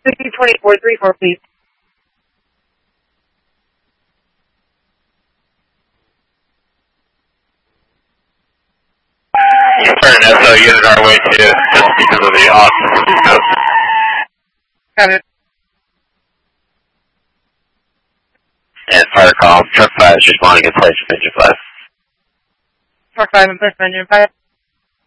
22434, please. You put an SO unit our way too, just because of the office. Got it. And fire call, truck 5 is responding in place of engine 5. Truck 5 in place of engine 5.